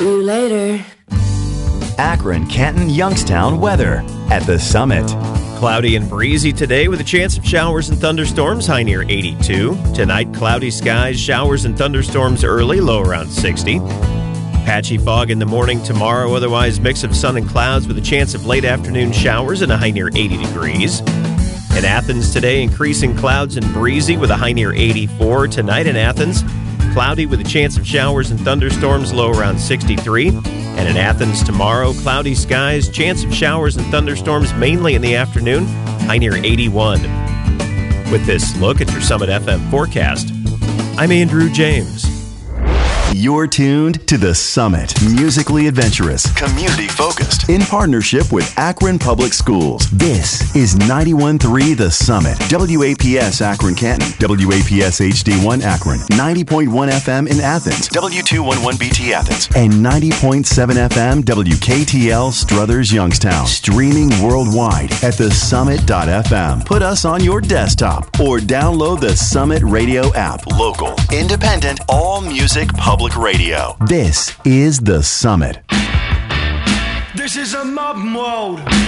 you later. Akron, Canton, Youngstown weather at the Summit. Cloudy and breezy today with a chance of showers and thunderstorms, high near 82. Tonight, cloudy skies, showers and thunderstorms early, low around 60. Patchy fog in the morning tomorrow, otherwise mix of sun and clouds with a chance of late afternoon showers and a high near 80 degrees. In Athens today, increasing clouds and breezy with a high near 84. Tonight in Athens, cloudy with a chance of showers and thunderstorms, low around 63. And in Athens tomorrow, cloudy skies, chance of showers and thunderstorms mainly in the afternoon, high near 81. With this look at your Summit FM forecast, I'm Andrew James. You're tuned to the Summit. Musically adventurous, community-focused, in partnership with Akron Public Schools. This is 91.3 The Summit. WAPS Akron Canton, WAPS HD1 Akron, 90.1 FM in Athens, W211BT Athens, and 90.7 FM WKTL Struthers Youngstown. Streaming worldwide at thesummit.fm. Put us on your desktop or download the Summit Radio app. Local, independent, all music public radio. This is The Summit. This is a mob world.